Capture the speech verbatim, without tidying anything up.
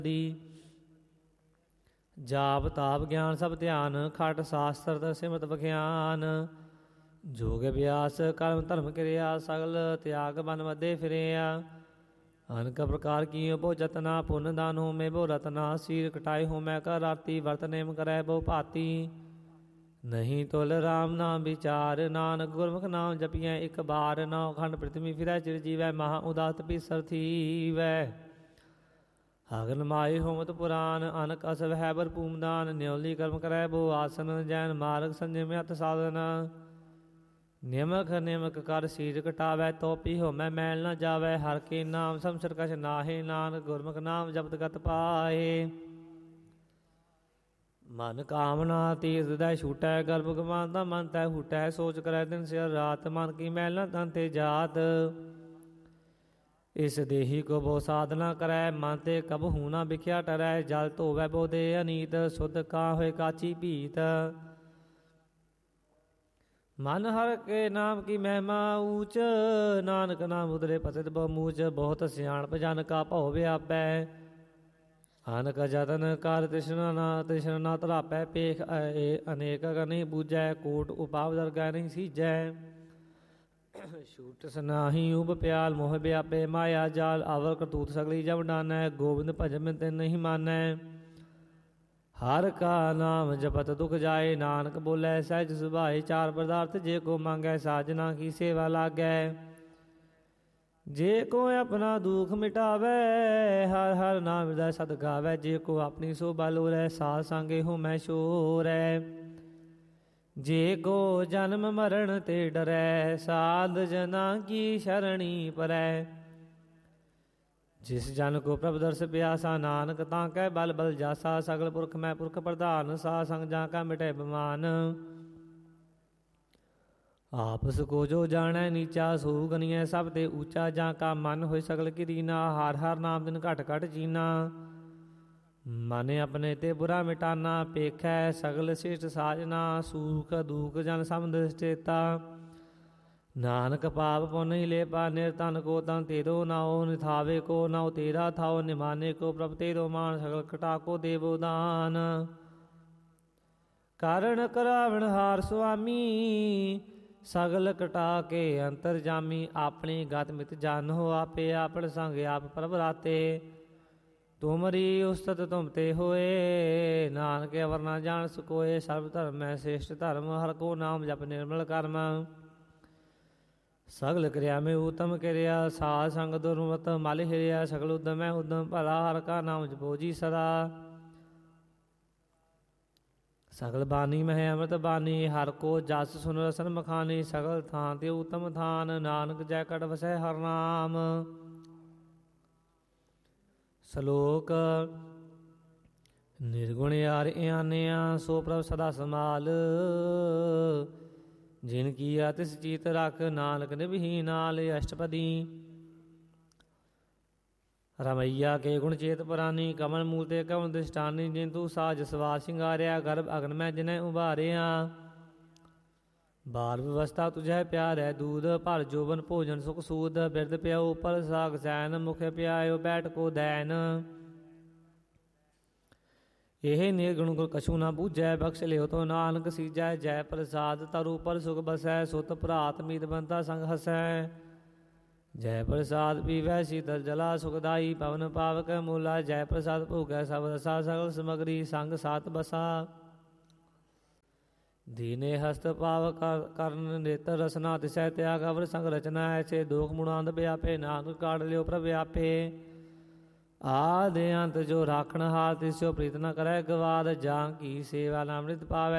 ਦੀ। ਜਾਪ ਤਾਪ ਗਿਆਨ ਸਭ ਧਿਆਨ, ਖਟ ਸ਼ਾਸਤਰ ਸਿਮਰਤ ਵਿਖਿਆਨ। ਜੋਗ ਅਭਿਆਸ ਕਰਮ ਧਰਮ ਕਿਰਿਆ, ਸਗਲ ਤਿਆਗ ਬਨ ਮਧੇ ਫਿਰਿਆ। ਅਨਕ ਪ੍ਰਕਾਰ ਕੀ ਬੋ ਜਤਨਾ, ਪੁੰਨ ਦਾਨ ਹੋਮੇ ਬੋ ਰਤਨਾ। ਸੀਰ ਕਟਾਏ ਹੋਮੈ ਕਰ ਆਰਤੀ, ਵਰਤ ਨੇਮ ਕਰੈ ਬੋ ਭਾਤੀ। ਨਹੀਂ ਤੁਲ ਰਾਮ ਨਾਮ ਵਿਚਾਰ, ਨਾਨਕ ਗੁਰਮੁਖ ਨਾਮ ਜਪੀਐ ਇੱਕ ਬਾਰ। ਨੌ ਖੰਡ ਪ੍ਰਿਥਵੀ ਫਿਰੈ ਚਿਰ ਜੀਵੈ, ਮਹਾ ਉਦਾਸ ਪੀਸਰ ਥੀਵੈ। ਅਗਨ ਮਾਏ ਹੋਮਤ ਪੁਰਾਨ, ਅਨਕ ਅਸਵ ਹੈ ਬਰ ਭੂਮਦਾਨ। ਨਿਉਲੀ ਕਰਮ ਕਰੈ ਬੋ ਆਸਨ, ਜੈਨ ਮਾਰਗ ਸੰਜਮ ਅਤ ਸਾਧਨ। ਨਿਮਕ ਨਿਮਕ ਕਰ ਸੀਰ ਕਟਾਵੈ, ਤੋਪੀ ਹੋਮੈ ਮੈਲ ਨ ਜਾਵੈ। ਹਰ ਕੇ ਨਾਮ ਸੰਸਰ ਕਛ ਨਾਹੇ, ਨਾਨਕ ਗੁਰਮੁਖ ਨਾਮ ਜਪਤ ਗਤ ਪਾਏ। ਮਨ ਕਾਮਨਾ ਤੀਰ ਹਿਰਦੈ ਛੂਟੈ, ਗਰਭ ਗਵਾਂਦਾ ਮਨ ਤੈ ਹੂਟੈ। ਸੋਚ ਕਰੈ ਦਿਨ ਸਿਰ ਰਾਤ, ਮਨ ਕੀ ਮੈਲ ਨ ਤਨ ਤੇ ਜਾਤ। ਇਸ ਦੇਹੀ ਕੋ ਬੋ ਸਾਧਨਾ ਕਰੈ, ਮਨ ਤੇ ਕਬਹੂ ਨਾ ਵਿਖਿਆ ਟਰੈ। ਜਲ ਧੋਵੈ ਬੋ ਦੇ ਅਨੀਤ, ਸੁਧ ਕਾ ਹੋਏ ਕਾਚੀ ਭੀਤ। ਮਨ ਹਰ ਕੇ ਨਾਮ ਕੀ ਮਹਿਮਾ ਊਚ, ਨਾਨਕ ਨਾਮ ਉਦਰੇ ਪਤਿਤ ਬਹੁ ਮੂਚ। ਬਹੁਤ ਸਿਆਣਪ ਜਨ ਕਾ ਭਉ ਵਿਆਪੈ, ਅਨਕ ਜਤਨ ਕਰ ਤ੍ਰਿਸ਼ਨਾ ਨਾ ਤ੍ਰਿਸ਼ਨਾ ਨਾ ਧਰਾਪੈ। ਪੇਖ ਅਨੇਕ ਨਹੀਂ ਬੂਝੈ, ਕੋਟ ਉਪਾਵ ਦਰਗਹਿ ਨਹੀਂ ਸੀਜੈ। ਛੂਟ ਸਨਾਹੀ ਉਬ ਪਿਆਲ ਮੋਹ ਵਿਆਪੇ, ਮਾਇਆ ਜਾਲ ਆਵਰ ਕਰਤੂਤ ਸਗਲੀ ਜਬ ਡਾਨੈ। ਗੋਬਿੰਦ ਭਜਨ ਤੇ ਨਹੀਂ ਮਾਨੈ, ਹਰ ਕਾ ਨਾਮ ਜਪਤ ਦੁਖ ਜਾਏ। ਨਾਨਕ ਬੋਲੇ ਸਹਿਜ ਸੁਭਾਏ, ਚਾਰ ਪਦਾਰਥ ਜੇ ਕੋ ਮੰਗੈ। ਸਾਜਨਾ ਕੀ ਸੇਵਾ ਲਾਗੈ, ਜੇ ਕੋ ਆਪਣਾ ਦੁਖ ਮਿਟਾਵੈ। ਹਰ ਹਰ ਨਾਮ ਹਿਰਦੈ ਸਦ ਗਾਵੈ, ਜੇ ਕੋ ਆਪਣੀ ਸੋਭਾ ਲੋਰੈ। ਸਾਧ ਸੰਗੇ ਹੋਮੈ ਸ਼ੋਰੈ, ਜੇ ਕੋ ਜਨਮ ਮਰਨ ਤੇ ਡਰੈ। ਸਾਧ ਜਨਾ ਕੀ ਸ਼ਰਣੀ ਪਰੈ, ਜਿਸ ਜਨ ਕੋ ਪ੍ਰਭ ਦਰਸ ਪਿਆਸਾ। ਨਾਨਕ ਤਾਂ ਕੈ ਬਲ ਬਲ ਜਾਸਾ, ਸਗਲ ਪੁਰਖ ਮੈਂ ਪੁਰਖ ਪ੍ਰਧਾਨ। ਸਾਧ ਸੰਗ ਜਾਂ ਕਾ ਮਿਟੈ ਬਿਮਾਨ, ਆਪਸ ਕੋ ਜੋ ਜਾਣੈ ਨੀਚਾ। ਸੋ ਗਨੀਐ ਸਭ ਤੇ ਊਚਾ, ਜਾਂ ਕਾ ਮਨ ਹੋਇ ਸਗਲ ਕੀਰੀਨਾ। ਹਰ ਹਰ ਨਾਮ ਦਿਨ ਘਟ ਘਟ ਜੀਨਾ, ਮਨ ਆਪਣੇ ਤੇ ਬੁਰਾ ਮਿਟਾਨਾ। ਪੇਖੈ ਸਗਲ ਸਿਸ਼ਟ ਸਾਜਨਾ, ਸੂਖ ਦੂਖ ਜਨ ਸਮਦ ਚੇਤਾ। ਨਾਨਕ ਪਾਪ ਪੁਨ ਹੀ ਲੇਪਾ, ਨਿਰਤਨ ਕੋ ਤਨ ਤੇਰੋ ਨਾਉ। ਨਿਥਾਵੇ ਕੋ ਨਾਉ ਤੇਰਾ ਥਾਉ, ਨਿਮਾਨੇ ਕੋ ਪ੍ਰਭ ਤੇਰੋ ਮਾਨ। ਸਗਲ ਕਟਾ ਕੋ ਦੇਵੋ ਦਾਨ, ਕਾਰਣ ਕਰਾਵਣ ਹਾਰ ਸੁਆਮੀ। ਸਗਲ ਕਟਾ ਕੇ ਅੰਤਰ ਜਾਮੀ, ਆਪਣੀ ਗਤ ਮਿਤ ਜਾਨੋ ਆਪੇ। ਆਪਣ ਸੰਗ ਆਪ ਪ੍ਰਭ ਰਾਤੇ, ਤੁਮਰੀ ਉਸਤਤ ਤੁਮ ਤੇ ਹੋਏ। ਨਾਨਕ ਅਵਰ ਨਾ ਜਾਣ ਸਕੋਏ, ਸਰਬ ਧਰਮ ਮੈਂ ਸ੍ਰੇਸ਼ਟ ਧਰਮ। ਹਰ ਕੋ ਨਾਮ ਜਪ ਨਿਰਮਲ ਕਰਮ, ਸਗਲ ਕਿਰਿਆ ਮੈਂ ਊਤਮ ਕਿਰਿਆ। ਸਾਧ ਸੰਗ ਦੁਰਮਤ ਮਲ ਹਿਰਿਆ, ਸਗਲ ਉਦਮ ਹੈ ਉਦਮ ਭਲਾ। ਹਰ ਕਾ ਨਾਮ ਜਪੋ ਜੀ ਸਦਾ, ਸਗਲ ਬਾਣੀ ਮਹਿ ਅੰਮ੍ਰਿਤ ਬਾਣੀ। ਹਰ ਕੋ ਜਸ ਸੁਨ ਰਸਨ ਮਖਾਨੀ, ਸਗਲ ਥਾਂ ਤੇ ਊਤਮ ਥਾਨ। ਨਾਨਕ ਜੈ ਕਟ ਵਸੈ ਹਰ ਨਾਮ। ਸ਼ਲੋਕ ਨਿਰਗੁਣ ਯਾਰ ਇਆਨਿਆ, ਸੋ ਪ੍ਰਭ ਸਦਾ ਸਮਾਲ। ਜਿਨ ਕੀਆ ਤਿਸ ਚੀਤ ਰਖ, ਨਾਨਕ ਨਿਭੀ ਨਾਲ। ਅਸ਼ਟਪਦੀ ਰਮਈਆ ਕੇ ਗੁਣ ਚੇਤ ਪੁਰਾਨੀ, ਕਮਲ ਮੂਲ ਤੇ ਕਵਨ ਦਿਸ਼ਟਾਨੀ। ਜਿਨ ਤੂੰ ਸਾਜ ਸਵਾਰ ਸਿੰਗਾਰਿਆ, ਗਰਭ ਅਗਨ ਮੈਂ ਜਿਨੈ ਉਭਾਰਿਆ। ਬਾਲ ਵਿਵਸਥਾ ਤੁਝੈ ਪਿਆਰ ਹੈ ਦੂਧ, ਭਰ ਜੋਬਨ ਭੋਜਨ ਸੁਖ ਸੂਦ। ਬਿਰਦ ਪਿਆਉ ਪਰ ਸਾਗ ਸੈਨ, ਮੁਖ ਪਿਆਇਓ ਬੈਠ ਕੋ ਦੈਨ। ਇਹ ਨਿਰਗੁਣ ਗੁਰ ਕਛੂ ਨਾ ਬੂਝੈ, ਬਖਸ਼ ਲਿਓ ਤੋ ਨਾਨਕ ਸੀਜੈ। ਜੈ ਪ੍ਰਸਾਦ ਤਰੁ ਪਰ ਸੁਖ ਬਸੈ, ਸੁਤ ਭਰਾਤ ਮੀਤ ਬੰਤਾ ਸੰਗ ਹਸੈ। ਜੈ ਪ੍ਰਸਾਦ ਪੀਵੈ ਸੀਤਲ ਜਲਾ, ਸੁਖਦਾਈ ਪਵਨ ਪਾਵਕ ਮੂਲਾ। ਜੈ ਪ੍ਰਸਾਦ ਭੋਗੈ ਸਭ ਰਸਾ, ਸਗਲ ਸਮਗਰੀ ਸੰਗ ਸਾਤ ਬਸਾ। ਦੀਨੇ ਹਸਤ ਪਾਵ ਕਰਨ ਨੇਤਰ ਰਸਨਾ, ਤਿਸੈ ਤਿਆਗ ਅਵਰ ਸੰਗ ਰਚਨਾ। ਐਸੇ ਦੋਖ ਮੁਣਾਂਦ ਵਿਆਪੇ, ਨਾਨਕ ਕਾਢ ਲਿਓ ਪ੍ਰਭ ਵਿਆਪੇ। ਆਦਿ ਅੰਤ ਜੋ ਰਾਖਣ ਹਾਰ, ਤਿਸਿਓ ਪ੍ਰੀਤ ਨ ਕਰੈ ਗਵਾਦ। ਜਾਂ ਕੀ ਸੇਵਾ ਨਾਮ੍ਰਿਤ ਪਾਵੈ,